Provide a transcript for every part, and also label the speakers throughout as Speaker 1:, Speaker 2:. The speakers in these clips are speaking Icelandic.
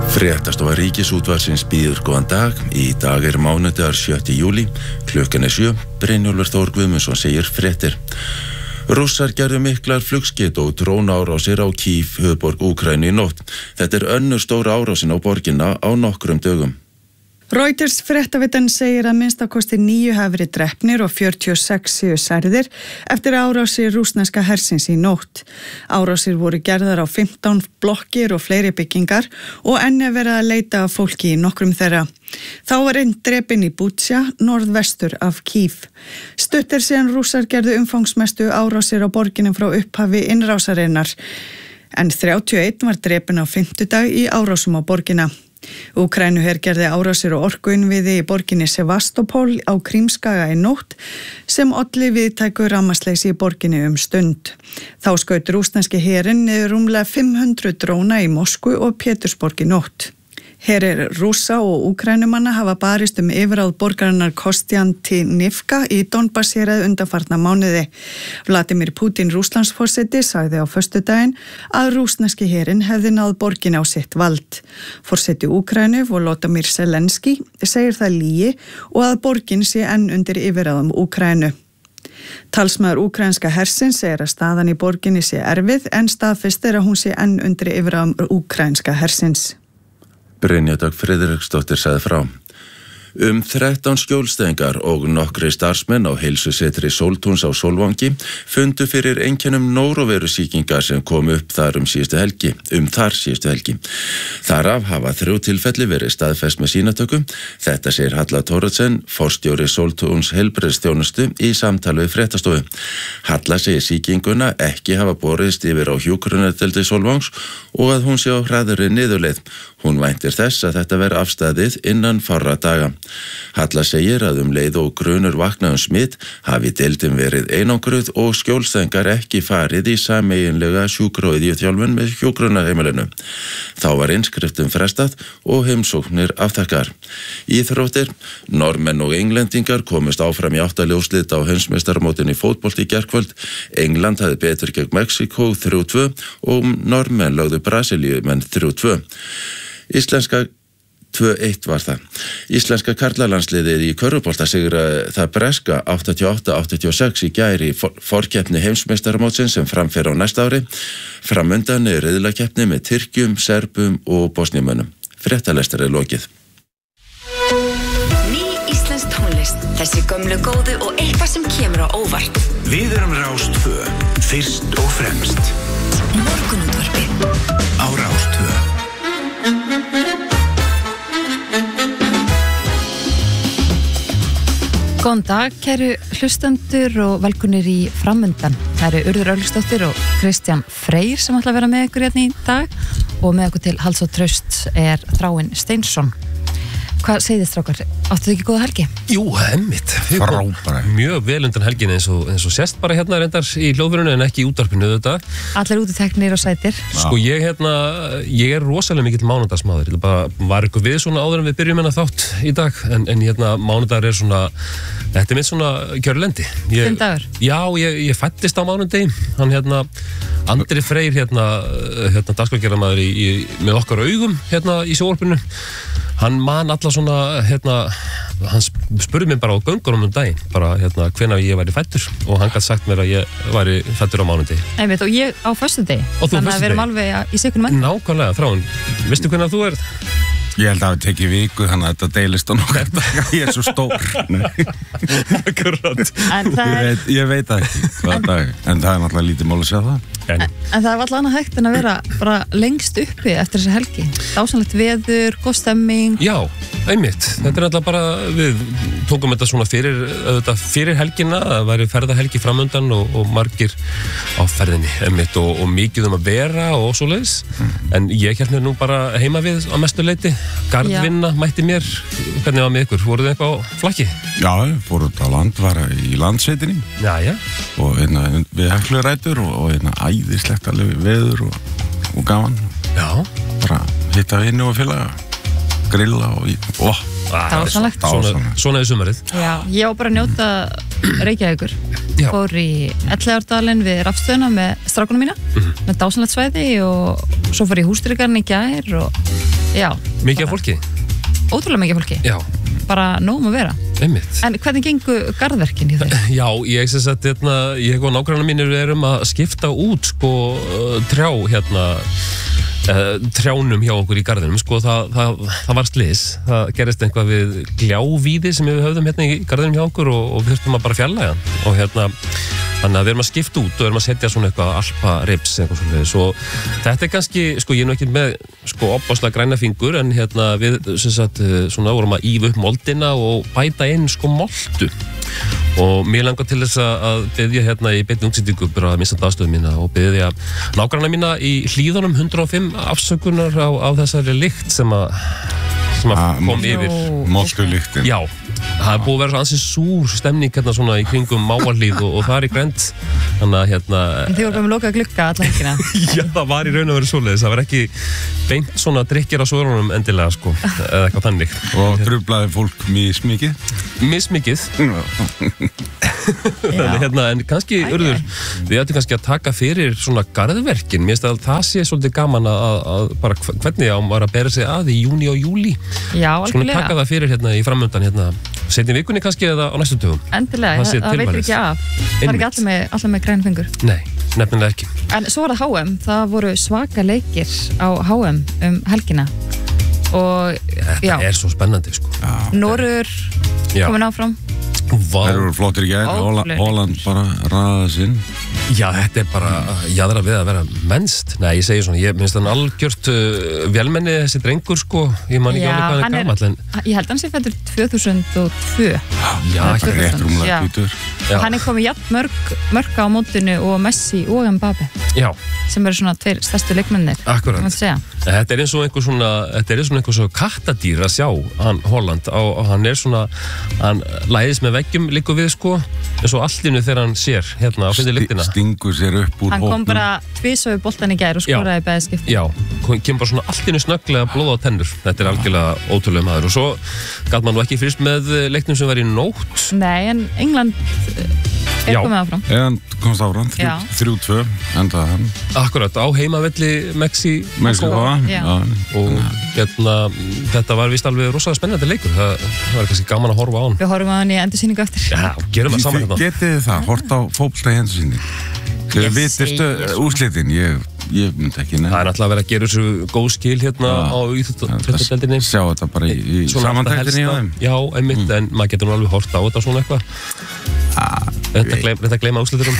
Speaker 1: Fréttastofa Ríkisútvarpsins býður góðan dag. Í dag mánudagur 7. júlí, klukkan 7. Brynjólfur Þór Guðmundsson segir fréttir. Rússar gerðu miklar flugskeyt og drónaárásir á Kyiv, höfuðborg Úkraínu í nótt. Þetta önnur stóra árásin á borgina á nokkrum dögum.
Speaker 2: Reuters fréttavitan segir að minnstakosti 9 hafi verið drepnir og 46 séu særðir eftir árásir rússneska hersins í nótt. Árásir voru gerðar á 15 blokkir og fleiri byggingar og enn verið að leita af fólki í nokkrum þeirra. Þá var einn drepinn í Butsja, norðvestur af Kyiv. Stutt síðan rússar gerðu umfangsmestu árásir á borginni frá upphafi innrásarinnar, en 31 var drepinn á fimmtudag í árásum á borgina. Úkraínuher gerði árásir og orkuinnviði í borginni Sevastopol á Krímskaga í nótt sem olli viðtæku rafmagnsleysi í borginni stund. Þá skaut rússneski herinn niður rúmlega 500 dróna í Moskvu og Pétursborg í nótt. Herir Rússa og Úkraínumanna hafa barist yfirráð borgarinnar Kostiantynivka í Donbass-héraði undanfarna mánuði. Vladimir Putin Rússlandsforseti sagði á föstudaginn að rússneski herinn hefði náð borginni á sitt vald. Forseti Úkraínu, Volodymyr Zelenský, segir það lygi og að borgin sé enn undir yfirráðum Úkraínu. Talsmaður úkraínska hersins segir að staðan í borginni sé erfið en staðfest að hún sé enn undir yfirráðum úkraínska hersins.
Speaker 1: Brynja Dögg Friðriksdóttir sagði frá. 13 skjólstæðingar og nokkri starfsmenn á heilsusetri Sóltúns á Sólvangi fundu fyrir einkennum nóróverusýkingar sem kom upp þar síðustu helgi. Þaraf hafa 3 tilfelli verið staðfest með sýnatöku. Þetta segir Halla Thoroddsen, forstjóri Sóltúns heilbrigðisþjónustu í samtali við fréttastofu. Halla segir sýkinguna ekki hafa borist yfir á hjúkrunardeildi Sólvangs og að hún sé á hraðari niðurleið. Hún væntir þess að þetta verði afstæðið innan fárra daga. Halla segir að leið og grunur vakna smitt hafi deildin verið einangruð og skjólstæðingar ekki farið í sameiginlega sjúkráðiðjuþjálfun með hjúkrunarheimilinu. Þá var innskriftum frestað og heimsóknir afþakkar. Íþróttir, Normenn og Englendingar komust áfram í 8 ljóslit á heimsmeistaramótinu í fótbolta í gærkvöld. England hafði betur gegn Mexíkó 3-2 og Normenn lögðu Brasilíumenn 3-2. Íslenska 2-1 var það. Íslenska karlalandsliðið í körfubolta sigraði það breska 88-86 í gær í forkeppni heimsmeistaramótsins sem framfer á næsta ári. Framundan riðlakeppni með Tyrkjum, Serbum og Bosníumönnum. Fréttalestar lokið.
Speaker 3: Ný íslensk tónlist, þessi gömlu góðu og eitthvað sem kemur á óvart.
Speaker 4: Við erum Rás 2, fyrst og fremst.
Speaker 3: Morgunútvarpið
Speaker 4: á Rás 2.
Speaker 5: Góðan dag, kæru hlustendur og velkomnir í Framundan. Það eru Urður Örlygsdóttir og Kristján Freyr sem ætla að vera með ykkur hérna í dag og með ykkur til hals og traust er Þráinn Steinsson. Hvað segir þið, strákar? Áttu þið ekki góða helgi?
Speaker 6: Jú, einmitt.
Speaker 7: Frábæra.
Speaker 6: Mjög vel undan helgin eins og sést bara hérna reyndar í hljóðverunni en ekki í útvarpinu þetta.
Speaker 5: Allir útiteknir og sætir.
Speaker 6: Sko ég er rosalega mikill mánudagsmaður. Ég bara var ykkur við svona áður en við byrjum hérna þátt í dag en mánudagur er svona, þetta er mitt svona kjörlendi.
Speaker 5: 5 dagur?
Speaker 6: Já, ég fættist á mánudegi. Hann Andri Freyr dagskrárgerðarmaður með okkar augum hérna í sjónvarpinu. Hann man alla svona, hann spurði mig bara á göngunum daginn, bara hvenær ég væri fættur og hann gæti sagt mér að ég væri fættur á mánudegi.
Speaker 5: Einmitt, og ég á föstudegi, þannig að við erum alveg í sekundum enn.
Speaker 6: Nákvæmlega, Þráinn, veistu hvenær þú ert?
Speaker 7: Ég held að það tekið viku, þannig að þetta deilist á nokkur daga. Ég er svo stór.
Speaker 6: Akkurat.
Speaker 7: Ég veit það ekki hvaða dag, en það er náttúrulega lítið mál að sjá það.
Speaker 5: En það var alltaf annað hægt en að vera bara lengst uppi eftir þessa helgi. Dásamlegt veður, góð stemming.
Speaker 6: Já, einmitt. Þetta er alltaf bara, við tókum þetta svona fyrir helgina, það væri ferðahelgi framundan og margir á ferðinni, einmitt, og mikið að vera og svoleiðis. En ég hélt mér nú bara heima við á mestu leyti. Garðvinna mætti mér. Hvernig var með ykkur? Voruð þið eitthvað á flakki?
Speaker 7: Já, fóruð á land, var í landsveitinni.
Speaker 6: Já.
Speaker 7: Og við Heklurætur og æðislegt alveg veður og gaman.
Speaker 6: Já.
Speaker 7: Bara hitta vini og félaga, grilla og
Speaker 5: Dásamlegt.
Speaker 6: Svona er sumarið.
Speaker 5: Já, ég var bara að njóta Reykjavíkur. Fór í Elliðaárdalinn við rafstöðuna með strákunum mína, með dásamlegt svæði og svo fór ég í Húsdýragarðinn í gær og Já.
Speaker 6: Mikið af fólki?
Speaker 5: Ótrúlega mikið af fólki?
Speaker 6: Já.
Speaker 5: Bara nóg að vera?
Speaker 6: Einmitt.
Speaker 5: En hvernig gengur garðverkin í þeim?
Speaker 6: Já, ég og nágrannar mínir erum að skipta út sko trjá trjánum hjá okkur í garðinum sko, það var slys, það gerist eitthvað við gljávíði sem við höfðum í garðinum hjá okkur og við þurftum að bara fjarlæga og þannig að við erum að skipta út og erum að setja svona eitthvað alparips eitthvað svona svo þetta kannski, sko ég ekki með sko opaslega græna fingur en við svona vorum að ífa upp moldina og bæta inn sko moldu og mér langar til þess að biðja í beinni útsendingu bara að missa aðstöðu mína og biðja nágranna mína í Hlíðunum 105 afsökunar á þessari lykt sem að kom yfir
Speaker 7: moltulyktin.
Speaker 6: Já, það búið að vera ansið súr stemning svona í kringum Mávahlíð og það í grænt þannig að
Speaker 5: En þið voru bara með lokað glugga alla helgina?
Speaker 6: Já, það var í raun og veru svoleiðis, það var ekki beint svona drykkir á svörunum endilega sko, eða eitthvað þannig.
Speaker 7: Og truflaði fólk mismikið?
Speaker 6: Mismikið. En kannski, Urður, við ættum kannski að taka fyrir svona garðverkin, mér finnst að það sé svolítið gaman að bara hvernig maður að bera sig að í júní og júlí.
Speaker 5: Já, alveg.
Speaker 6: Svona taka það fyrir í framöndan setni vikunni kannski eða á næstu dögum.
Speaker 5: Endilega, það veitir ekki af. Það er ekki allir með græn fingur.
Speaker 6: Nei, nefnilega ekki.
Speaker 5: En svo var það HM, það voru svaka leikir á HM helgina og
Speaker 6: þetta er svo spennandi sko.
Speaker 5: Norður komin áfram.
Speaker 7: Það eru flottir í gær, Holland bara raðað sinn.
Speaker 6: Já, þetta er bara jaðra við að vera mennst. Nei, ég segi svona, ég minnst þann algjört velmenni þessi drengur sko, ég man ekki alveg hvað hann er gamall.
Speaker 5: Ég held hann sé fættur 2002.
Speaker 6: Já, ekki
Speaker 7: rétt rúmlega hvítur.
Speaker 5: Hann er komið jafn mörg á mótinu og Messi og Mbappe. Já. Sem eru svona tveir stærstu leikmennir.
Speaker 6: Akkurat. Þetta er eins og einhver svona kattadýr að sjá hann Holland og hann er svona, hann læðist með veggjum líka við sko, eins og allinu þegar hann sér á fyndi lyktina.
Speaker 7: Stingur sér upp úr
Speaker 5: hópnum. Hann kom bara tvisvar við boltan í gær og skoraði bæði skipti.
Speaker 6: Já, kemur bara svona allinu snögglega blóð á tennur. Þetta er algjörlega ótrúlega maður og svo gat maður nú ekki fyrst með leiknum sem var í nótt.
Speaker 5: Nei, en England komið áfram.
Speaker 7: Komst áfram, 3-2 endaði hann.
Speaker 6: Akkurat, á heimavelli Mexíkó og þetta var vist alveg rosalega spennandi leikur. Það var kannski gaman að horfa á hann.
Speaker 5: Við horfum á hann í endursýningu eftir.
Speaker 6: Já, gerum það saman hérna.
Speaker 7: Getið þið það, hort á fótbolta í endursýningu? Þegar vitistu úrslitin, ég myndi ekki nefna. Það
Speaker 6: er náttúrulega að vera að gera þessu góð skil á íþróttadeildinni.
Speaker 7: Sjá þetta bara í samantæktinni á þeim.
Speaker 6: Já, einmitt, en maður getur nú alveg hort á þetta svona eitthvað. Þetta gleyma úrsliturum.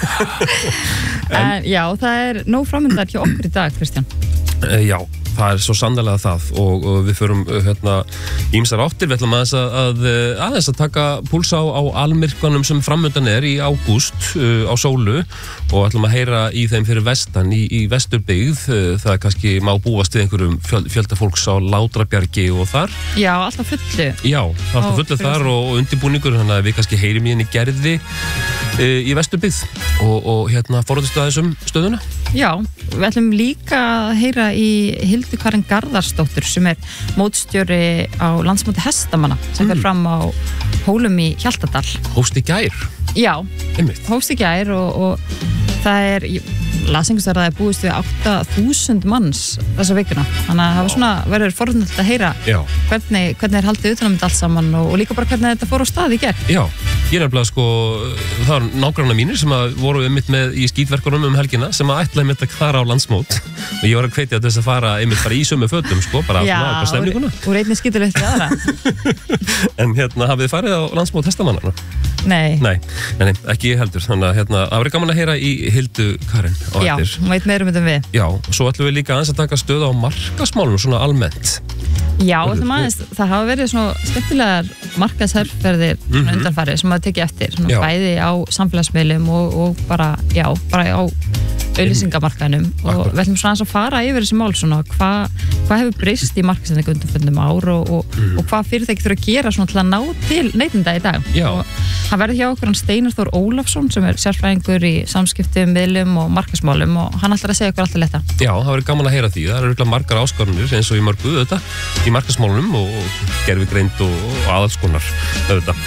Speaker 5: Já, það er nóg framöndar hjá okkur í dag, Kristján.
Speaker 6: Já, það er svo sannlega það og við förum ýmsar áttir, við ætlum aðeins að taka púlsa á almyrkvanum sem framöndan er í ágúst á Sólu og ætlum að heyra í þeim fyrir vestan í Vesturbyggð, það kannski má búast við einhverjum fjölda fólks á Látrabjargi og þar.
Speaker 5: Já, alltaf fullu.
Speaker 6: Já, alltaf fullu þar og undirbúningur, þannig að við kannski heyrim í henni Gerði í Vesturbyggð og forðustu að þessum stöðuna. Já,
Speaker 5: við ætlum líka að heyra í Hildu Karin Garðarsdóttur sem er mótstjóri á landsmóti hestamanna sem fer fram á Hólum í Hjaltadal.
Speaker 6: Hófst í gær?
Speaker 5: Já, hófst í gær og það er, lasingustar að það er búist við 8.000 manns þessa vikuna, þannig að það var verður forðunlega að heyra hvernig er haldið utan þetta allt saman og líka bara hvernig þetta fór á stað í gær.
Speaker 6: Já, ég er nefnilega sko, það var nágrannar mínir sem voru einmitt með í skítverkunum helgina sem ætlaði einmitt að fara á landsmót og ég var að hvetja þess að fara einmitt bara í sömu fötum sko, bara á stemninguna.
Speaker 5: Já, og einnig skítulegt við aðra.
Speaker 6: En hafið þið farið á landsmót hestamannarna?
Speaker 5: Nei,
Speaker 6: ekki ég heldur, þannig að það verður gaman að heyra í Hildu Karin á eftir.
Speaker 5: Já, hún veit meirum þetta við.
Speaker 6: Já, og svo ætlum við líka aðeins að taka stöð á markaðsmálunum svona almennt.
Speaker 5: Já, það hafa verið svona skemmtilegar markaðsherferðir undanfarið sem maður tekið eftir, svona bæði á samfélagsmiðlum og bara á auglýsingamarkaðinum og við ætlum svona að fara yfir þessi mál svona hvað hefur breyst í markaðsendingu undanförnum ár og hvað fyrirtæki þurfa að gera svona til að ná til neytenda í dag.
Speaker 6: Já.
Speaker 5: Og hann verður hjá okkur Steinar Þór Ólafsson sem er sérfræðingur í samskiptum, miðlum og markaðsmálum og hann ætlar að segja okkur alltaf letta.
Speaker 6: Já, það verður gaman að heyra því. Það eru margar áskorunir eins og í mörgu í markaðsmálum og gerfigreind og aðalskonar auðvitað.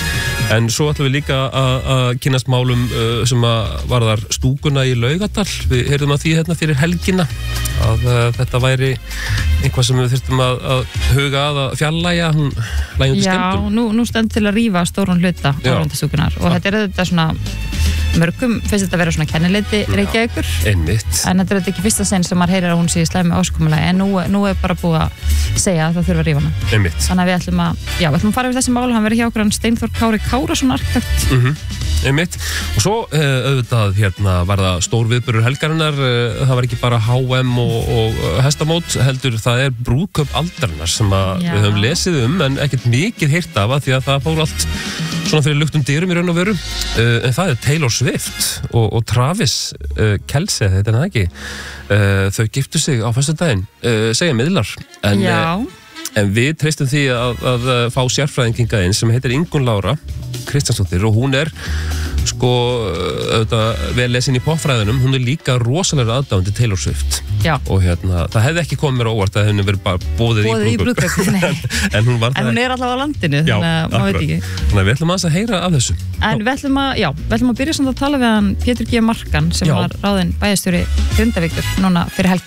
Speaker 6: En svo ætlum við líka að kynnast málum sem að varðar stúkuna í Laugardal. Við heyrðum að því hérna fyrir helgina að þetta væri eitthvað sem við þurftum að huga að fjarlægja, hún lægi undir skemmdum.
Speaker 5: Já, nú stend til að rífa stórun hluta áhaldastúkunar og þetta er þetta svona mörgum finnst þetta að vera svona kennileiti Reykjavíkur.
Speaker 6: Einmitt.
Speaker 5: En þetta er ekki fyrsta sinn sem maður heyrir að hún sé í slæmi áskomulagi en nú er bara búið að segja að það þurfa að rífa hana.
Speaker 6: Einmitt.
Speaker 5: Þannig að við ætlum að fara yfir þessi mál, hann verið hjá okkur Steinþór Kári Kárasson arkitekt.
Speaker 6: Einmitt. Og svo auðvitað hérna var það stór viðburður helgarinnar, það var ekki bara HM og hestamót, heldur það er brúðkaup aldarinnar sem að við höfum lesið en ekkert mikið heyrt af því að það fór allt svona fyrir luktum dyrum í raun og veru. En það er Taylor Swift og Travis Kelce, þetta er það ekki. Þau giftu sig á föstudaginn, segja miðlar. En við treystum því að fá sérfræðinginga inn sem heitir Ingunn Lára Kristjánsdóttir og hún er sko vel lesin í popfræðunum, hún er líka rosalega aðdáandi Taylor Swift.
Speaker 5: Já.
Speaker 6: Og hérna, það hefði ekki komið mér á óvart að henni verið bara boðið í brúðkaup. En hún er
Speaker 5: allavega á landinu, þannig að maður veit ekki.
Speaker 6: Þannig að við ætlum að heyra af þessu.
Speaker 5: En við ætlum að byrja samt að tala við hann Pétur G. Markan sem var ráðinn bæjarstjóri Grindavíkur núna fyrir helgi.